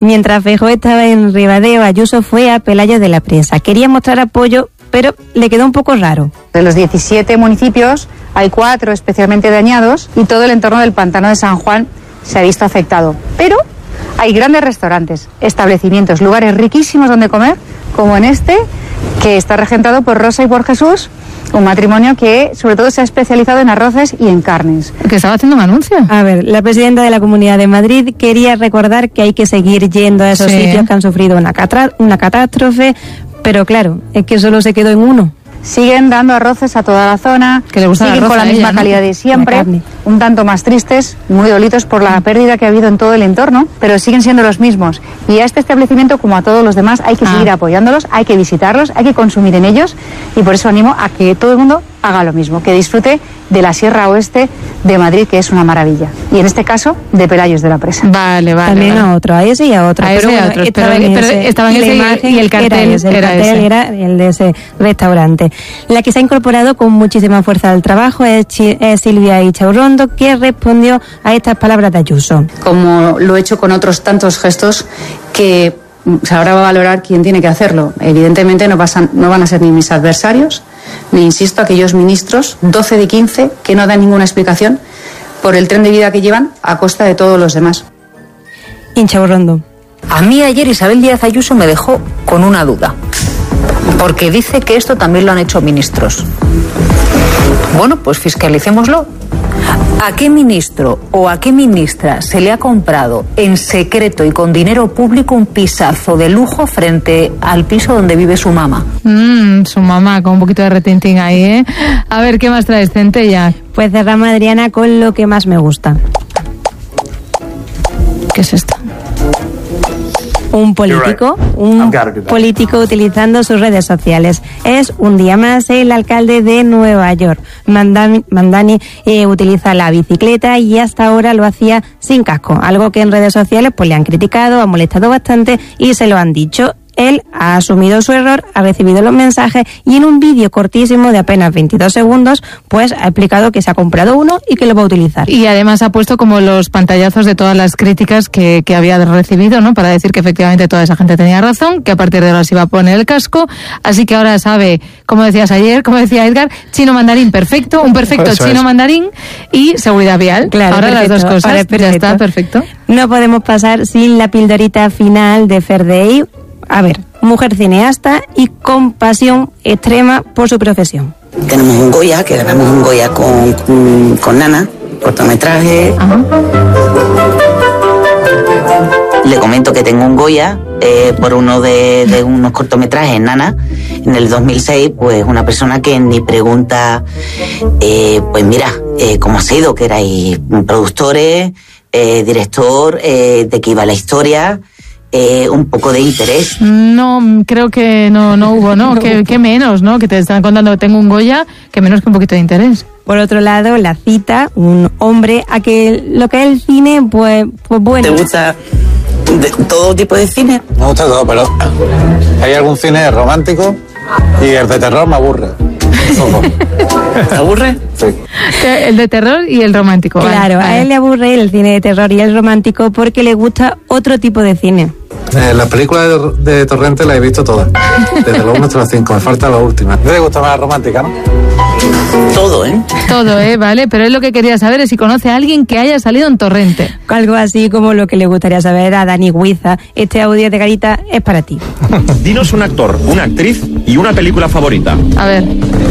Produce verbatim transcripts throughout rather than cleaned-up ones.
Mientras Feijóo estaba en Ribadeo, Ayuso fue a Pelayo de la Presa. Quería mostrar apoyo, pero le quedó un poco raro. De los diecisiete municipios hay cuatro especialmente dañados y todo el entorno del pantano de San Juan se ha visto afectado. Pero hay grandes restaurantes, establecimientos, lugares riquísimos donde comer, como en este, que está regentado por Rosa y por Jesús, un matrimonio que sobre todo se ha especializado en arroces y en carnes. Que estaba haciendo un anuncio. A ver, la presidenta de la Comunidad de Madrid quería recordar que hay que seguir yendo a esos sí. sitios que han sufrido una, catra- una catástrofe, pero claro, es que solo se quedó en uno. Siguen dando arroces a toda la zona, que le gusta siguen con la misma ella, ¿no? calidad de siempre, un tanto más tristes, muy dolidos por la pérdida que ha habido en todo el entorno, pero siguen siendo los mismos. Y a este establecimiento, como a todos los demás, hay que ah. seguir apoyándolos, hay que visitarlos, hay que consumir en ellos, y por eso animo a que todo el mundo haga lo mismo, que disfrute de la Sierra Oeste de Madrid, que es una maravilla. Y en este caso, de Pelayos de la Presa. Vale, vale. También vale. a otro, a ese y a otro. A ese pero y a bueno, otros, estaba pero, en pero ese, estaba en ese la imagen y el cartel era, ese, el era cartel ese. era el de ese restaurante. La que se ha incorporado con muchísima fuerza al trabajo es, Chi, es Silvia Ichaurrondo, que respondió a estas palabras de Ayuso. Como lo he hecho con otros tantos gestos que se ahora va a valorar quién tiene que hacerlo. Evidentemente no, pasan, no van a ser ni mis adversarios, ni, insisto, aquellos ministros, doce de quince, que no dan ninguna explicación por el tren de vida que llevan a costa de todos los demás. Ichaurrondo. A mí ayer Isabel Díaz Ayuso me dejó con una duda, porque dice que esto también lo han hecho ministros. Bueno, pues fiscalicémoslo. ¿A qué ministro o a qué ministra se le ha comprado en secreto y con dinero público un pisazo de lujo frente al piso donde vive su mamá? Mm, su mamá, con un poquito de retintín ahí, ¿eh? A ver, ¿qué más traes, Centella? Pues cerramos, Adriana, con lo que más me gusta. ¿Qué es esto? Un político, un político utilizando sus redes sociales. Es un día más el alcalde de Nueva York. Mandani, Mandani eh, utiliza la bicicleta y hasta ahora lo hacía sin casco, algo que en redes sociales pues le han criticado, ha molestado bastante y se lo han dicho. Él ha asumido su error, ha recibido los mensajes y en un vídeo cortísimo de apenas veintidós segundos, pues ha explicado que se ha comprado uno y que lo va a utilizar. Y además ha puesto como los pantallazos de todas las críticas que, que había recibido, ¿no? Para decir que efectivamente toda esa gente tenía razón, que a partir de ahora se iba a poner el casco, así que ahora sabe, como decías ayer, como decía Edgar, chino mandarín perfecto, un perfecto Eso chino es. mandarín y seguridad vial. Claro, ahora perfecto. las dos cosas, Ahora ya está, perfecto. No podemos pasar sin la pildorita final de Ferdey. A ver, mujer cineasta y con pasión extrema por su profesión. Tenemos un Goya, que ganamos un Goya con, con, con Nana, cortometraje. Ajá. Le comento que tengo un Goya eh, por uno de, de unos cortometrajes, Nana, en el dos mil seis, pues una persona que ni pregunta, eh, pues mira, eh, cómo ha sido, que erais productores, eh, director, eh, de qué iba la historia. Eh, un poco de interés. No, creo que no no hubo, ¿no? que, que menos, ¿no? Que te están contando que tengo un Goya, que menos que un poquito de interés. Por otro lado, la cita, un hombre a que lo que es el cine, pues, pues bueno. ¿Te gusta de, todo tipo de cine? Me gusta todo, pero hay algún cine romántico y el de terror me aburre. ¿Te aburre? Sí. El de terror y el romántico. Claro, vale. A él le aburre el cine de terror y el romántico porque le gusta otro tipo de cine. Eh, las películas de, de Torrente las he visto todas, desde los uno hasta los cinco, me falta la última. ¿Te gusta más la romántica, no? Todo, ¿eh? Todo, ¿eh? Vale, pero él lo que quería saber es si conoce a alguien que haya salido en Torrente. Algo así como lo que le gustaría saber a Dani Huiza. Este audio de Garita es para ti. Dinos un actor, una actriz y una película favorita. A ver.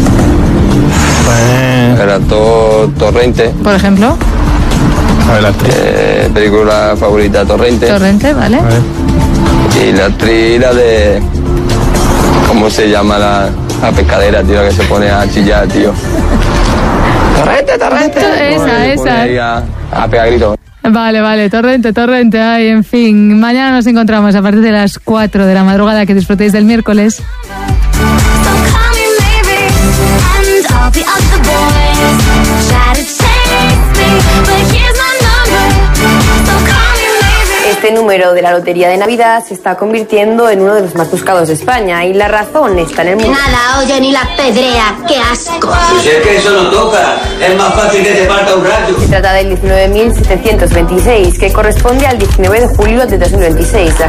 Pues... El actor Torrente. Por ejemplo. A ver, la actriz. Eh, película favorita Torrente. Torrente, vale. A ver. Y la actriz, la de... ¿Cómo se llama la, la pescadera, tío? La que se pone a chillar, tío. Torrente, Torrente. Esa, esa. Ahí a, a pegar gritos. Vale, vale, Torrente, Torrente, ay, en fin. Mañana nos encontramos a partir de las cuatro de la madrugada. Que disfrutéis del miércoles. Este número de la Lotería de Navidad se está convirtiendo en uno de los más buscados de España y la razón está en el mundo. Nada, oye, ni la pedrea, qué asco. Pues es que eso no toca, es más fácil que te parta un rayo. Se trata del diecinueve mil setecientos veintiséis, que corresponde al diecinueve de julio de dos mil veintiséis.